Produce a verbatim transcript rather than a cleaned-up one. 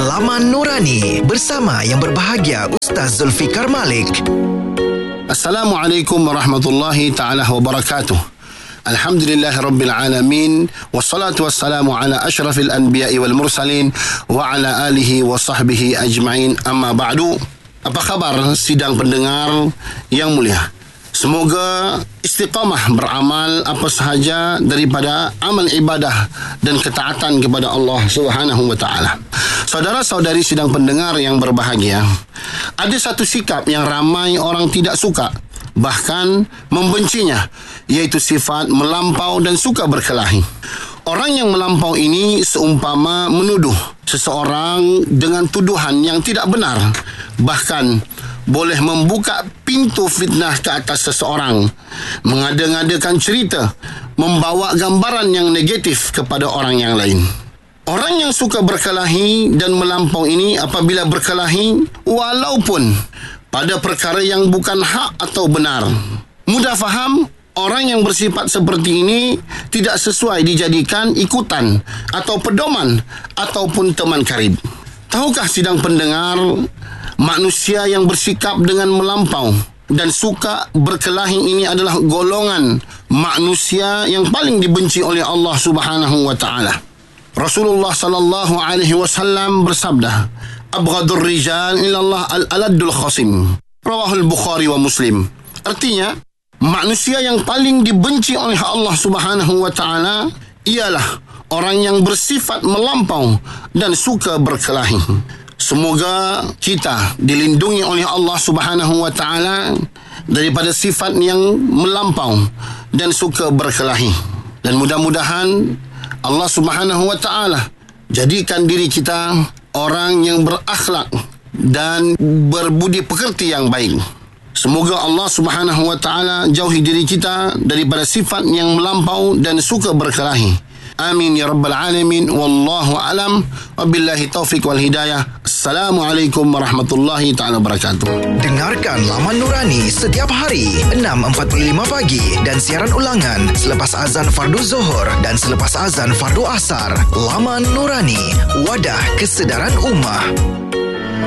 Laman Nurani bersama yang berbahagia Ustaz Zulfikar Malik. Assalamualaikum warahmatullahi ta'ala wabarakatuh. Alhamdulillahirabbil alamin, wassalatu wassalamu ala asyrafil anbiya'i wal mursalin wa ala alihi wa sahbihi ajma'in, amma ba'du. Apa khabar sidang pendengar yang mulia? Semoga istiqamah beramal apa sahaja daripada amal ibadah dan ketaatan kepada Allah Subhanahu wa taala. Saudara-saudari sidang pendengar yang berbahagia, ada satu sikap yang ramai orang tidak suka, bahkan membencinya, iaitu sifat melampau dan suka berkelahi. Orang yang melampau ini seumpama menuduh seseorang dengan tuduhan yang tidak benar, bahkan boleh membuka pintu fitnah ke atas seseorang, mengada-ngadakan cerita, membawa gambaran yang negatif kepada orang yang lain. Orang yang suka berkelahi dan melampau ini apabila berkelahi, walaupun pada perkara yang bukan hak atau benar, mudah faham, orang yang bersifat seperti ini tidak sesuai dijadikan ikutan atau pedoman ataupun teman karib. Tahukah sidang pendengar, manusia yang bersikap dengan melampau dan suka berkelahi ini adalah golongan manusia yang paling dibenci oleh Allah Subhanahu wa taala. Rasulullah sallallahu alaihi wasallam bersabda, "Abghadur rijal ila Allah al-aladdul khasim." Rawahul Bukhari wa Muslim. Artinya, manusia yang paling dibenci oleh Allah Subhanahu wa taala ialah orang yang bersifat melampau dan suka berkelahi. Semoga kita dilindungi oleh Allah Subhanahu wa taala daripada sifat yang melampau dan suka berkelahi. Dan mudah-mudahan Allah Subhanahu wa taala jadikan diri kita orang yang berakhlak dan berbudi pekerti yang baik. Semoga Allah Subhanahu wa taala jauhi diri kita daripada sifat yang melampau dan suka berkelahi. Amin ya rabbal alamin. Wallahu alam. Wabillahi taufiq wal hidayah. Assalamualaikum warahmatullahi taala wabarakatuh. Dengarkan Laman Nurani setiap hari enam empat puluh lima pagi dan siaran ulangan selepas azan fardu Zuhur dan selepas azan fardu Asar. Laman Nurani, wadah kesedaran ummah.